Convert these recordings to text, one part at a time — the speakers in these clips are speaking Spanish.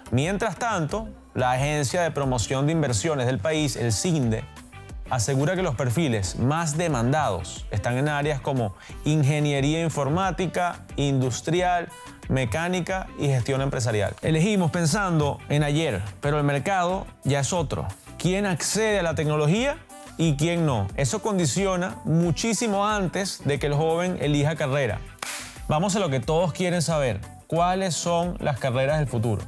Mientras tanto, la Agencia de Promoción de Inversiones del país, el CINDE, asegura que los perfiles más demandados están en áreas como ingeniería informática, industrial, mecánica y gestión empresarial. Elegimos pensando en ayer, pero el mercado ya es otro. ¿Quién accede a la tecnología y quién no? Eso condiciona muchísimo antes de que el joven elija carrera. Vamos a lo que todos quieren saber. ¿Cuáles son las carreras del futuro?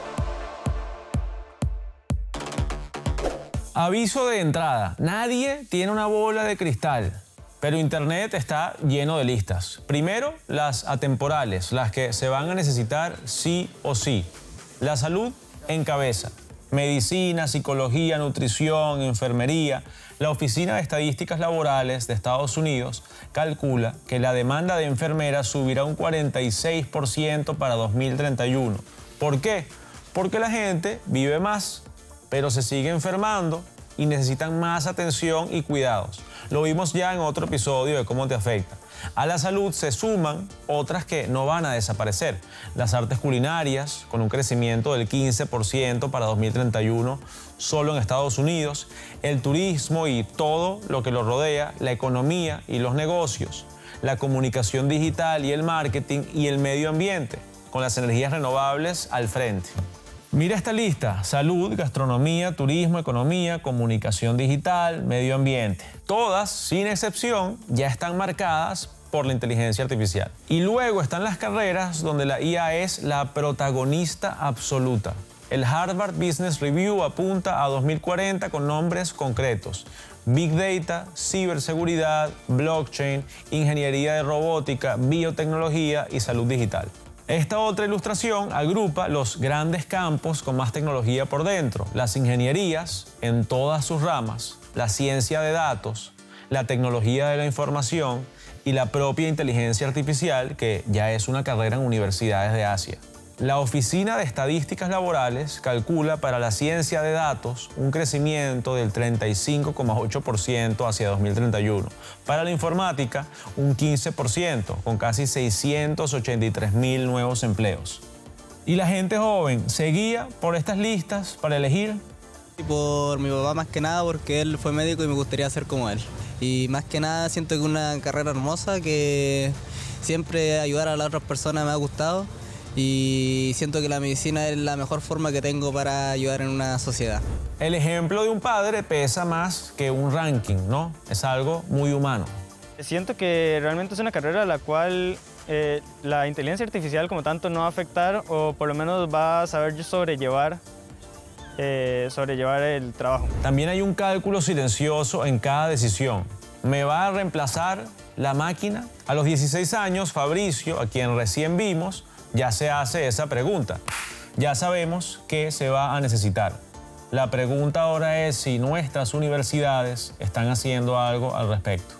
Aviso de entrada. Nadie tiene una bola de cristal, pero Internet está lleno de listas. Primero, las atemporales, las que se van a necesitar sí o sí. La salud encabeza. Medicina, psicología, nutrición, enfermería. La Oficina de Estadísticas Laborales de Estados Unidos calcula que la demanda de enfermeras subirá un 46% para 2031. ¿Por qué? Porque la gente vive más, pero se sigue enfermando y necesitan más atención y cuidados. Lo vimos ya en otro episodio de Cómo te afecta. A la salud se suman otras que no van a desaparecer. Las artes culinarias, con un crecimiento del 15% para 2031 solo en Estados Unidos. El turismo y todo lo que lo rodea, la economía y los negocios. La comunicación digital y el marketing y el medio ambiente, con las energías renovables al frente. Mira esta lista: salud, gastronomía, turismo, economía, comunicación digital, medio ambiente. Todas, sin excepción, ya están marcadas por la inteligencia artificial. Y luego están las carreras donde la IA es la protagonista absoluta. El Harvard Business Review apunta a 2040 con nombres concretos: Big Data, ciberseguridad, blockchain, ingeniería de robótica, biotecnología y salud digital. Esta otra ilustración agrupa los grandes campos con más tecnología por dentro: las ingenierías en todas sus ramas, la ciencia de datos, la tecnología de la información y la propia inteligencia artificial, que ya es una carrera en universidades de Asia. La Oficina de Estadísticas Laborales calcula para la ciencia de datos un crecimiento del 35,8% hacia 2031. Para la informática, un 15%, con casi 683.000 nuevos empleos. ¿Y la gente joven se guía por estas listas para elegir? Por mi papá más que nada, porque él fue médico y me gustaría ser como él. Y más que nada siento que es una carrera hermosa, que siempre ayudar a las otras personas me ha gustado. Y siento que la medicina es la mejor forma que tengo para ayudar en una sociedad. El ejemplo de un padre pesa más que un ranking, ¿no? Es algo muy humano. Siento que realmente es una carrera a la cual la inteligencia artificial como tanto no va a afectar, o por lo menos va a saber sobrellevar el trabajo. También hay un cálculo silencioso en cada decisión. ¿Me va a reemplazar la máquina? A los 16 años, Fabricio, a quien recién vimos, ya se hace esa pregunta. Ya sabemos qué se va a necesitar. La pregunta ahora es si nuestras universidades están haciendo algo al respecto.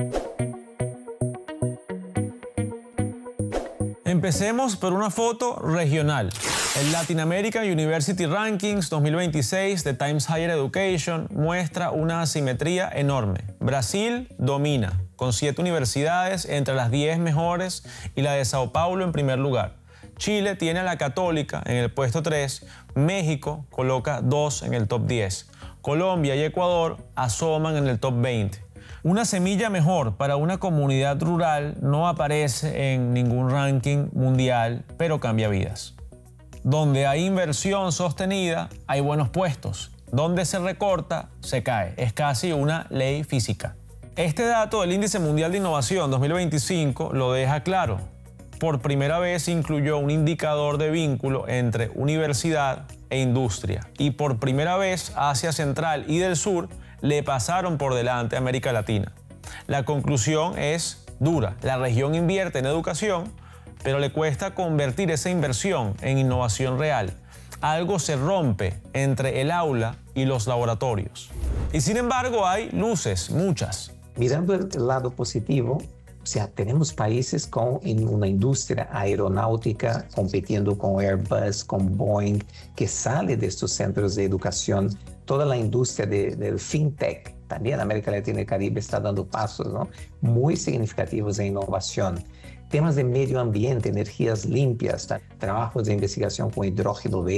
Empecemos por una foto regional. El Latin American University Rankings 2026 de Times Higher Education muestra una asimetría enorme. Brasil domina, con 7 universidades entre las 10 mejores y la de Sao Paulo en primer lugar. Chile tiene a la Católica en el puesto 3, México coloca 2 en el top 10. Colombia y Ecuador asoman en el top 20. Una semilla mejor para una comunidad rural no aparece en ningún ranking mundial, pero cambia vidas. Donde hay inversión sostenida, hay buenos puestos. Donde se recorta, se cae. Es casi una ley física. Este dato del Índice Mundial de Innovación 2025 lo deja claro. Por primera vez incluyó un indicador de vínculo entre universidad e industria. Y por primera vez Asia Central y del Sur le pasaron por delante a América Latina. La conclusión es dura. La región invierte en educación, pero le cuesta convertir esa inversión en innovación real. Algo se rompe entre el aula y los laboratorios. Y sin embargo hay luces, muchas. Mirando el lado positivo, o sea, tenemos países con una industria aeronáutica compitiendo con Airbus, con Boeing, que sale de estos centros de educación. Toda la industria del fintech, también América Latina y Caribe está dando pasos, ¿no?, muy significativos en innovación. Temas de medio ambiente, energías limpias, trabajos de investigación con hidrógeno verde.